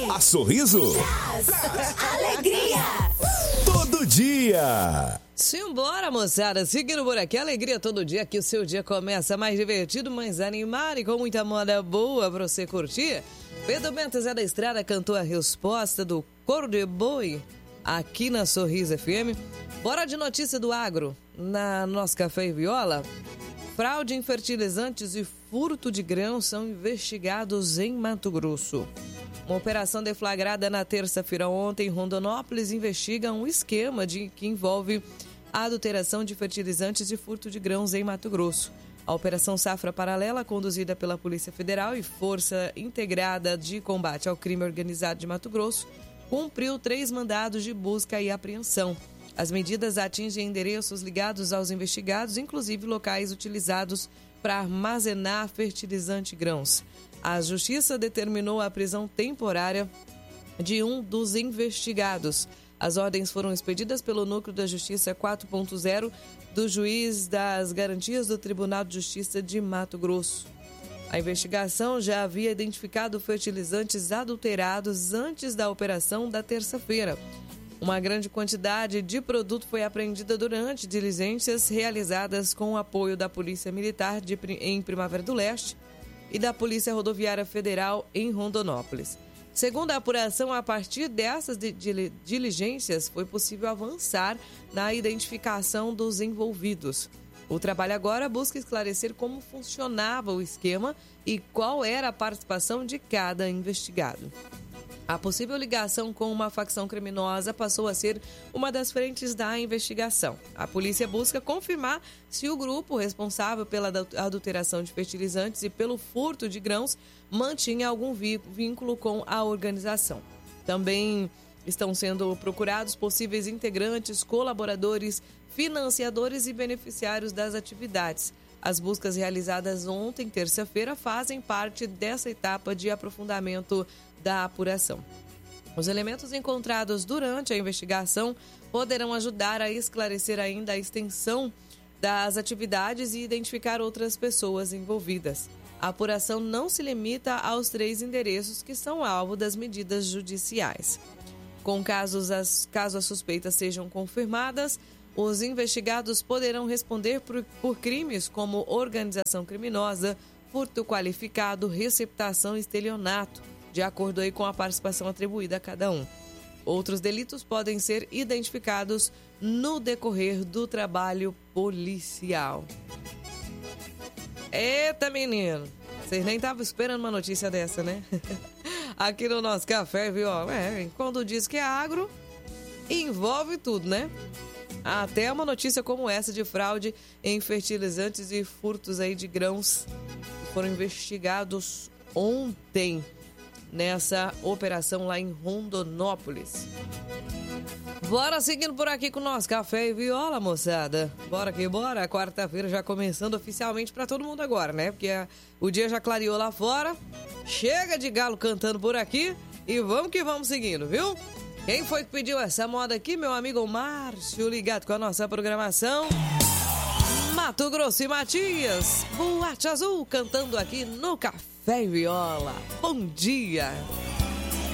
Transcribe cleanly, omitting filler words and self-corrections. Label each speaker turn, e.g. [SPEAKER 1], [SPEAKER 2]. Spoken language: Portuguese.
[SPEAKER 1] A Sorriso
[SPEAKER 2] traz alegria
[SPEAKER 1] todo dia.
[SPEAKER 3] Simbora, moçada, seguindo por aqui, alegria todo dia, que o seu dia começa mais divertido, mais animado e com muita moda boa pra você curtir. Pedro Bento Zé da Estrada cantou a resposta do Coro de Boi aqui na Sorriso FM. Bora de notícia do agro na nosso Café e Viola. Fraude em fertilizantes e furto de grãos são investigados em Mato Grosso. Uma operação deflagrada na terça-feira ontem em Rondonópolis investiga um esquema que envolve a adulteração de fertilizantes e furto de grãos em Mato Grosso. A Operação Safra Paralela, conduzida pela Polícia Federal e Força Integrada de Combate ao Crime Organizado de Mato Grosso, cumpriu 3 mandados de busca e apreensão. As medidas atingem endereços ligados aos investigados, inclusive locais utilizados para armazenar fertilizante e grãos. A Justiça determinou a prisão temporária de um dos investigados. As ordens foram expedidas pelo Núcleo da Justiça 4.0 do Juiz das Garantias do Tribunal de Justiça de Mato Grosso. A investigação já havia identificado fertilizantes adulterados antes da operação da terça-feira. Uma grande quantidade de produto foi apreendida durante diligências realizadas com o apoio da Polícia Militar em Primavera do Leste e da Polícia Rodoviária Federal em Rondonópolis. Segundo a apuração, a partir dessas diligências foi possível avançar na identificação dos envolvidos. O trabalho agora busca esclarecer como funcionava o esquema e qual era a participação de cada investigado. A possível ligação com uma facção criminosa passou a ser uma das frentes da investigação. A polícia busca confirmar se o grupo responsável pela adulteração de fertilizantes e pelo furto de grãos mantinha algum vínculo com a organização. Também estão sendo procurados possíveis integrantes, colaboradores, financiadores e beneficiários das atividades. As buscas realizadas ontem, terça-feira, fazem parte dessa etapa de aprofundamento da apuração. Os elementos encontrados durante a investigação poderão ajudar a esclarecer ainda a extensão das atividades e identificar outras pessoas envolvidas. A apuração não se limita aos 3 endereços que são alvo das medidas judiciais. Caso as suspeitas sejam confirmadas, os investigados poderão responder por crimes como organização criminosa, furto qualificado, receptação e estelionato, de acordo aí com a participação atribuída a cada um. Outros delitos podem ser identificados no decorrer do trabalho policial. Eita, menino! Vocês nem estavam esperando uma notícia dessa, né? Aqui no nosso café, viu? Quando diz que é agro, envolve tudo, né? Até uma notícia como essa de fraude em fertilizantes e furtos aí de grãos que foram investigados ontem nessa operação lá em Rondonópolis. Bora seguindo por aqui com o nosso Café e Viola, moçada. Bora que bora. Quarta-feira já começando oficialmente pra todo mundo agora, né? Porque o dia já clareou lá fora. Chega de galo cantando por aqui e vamos que vamos seguindo, viu? Quem foi que pediu essa moda aqui? Meu amigo Márcio, ligado com a nossa programação. Mato Grosso e Matias, Boate Azul, cantando aqui no Café e Viola. Bom dia!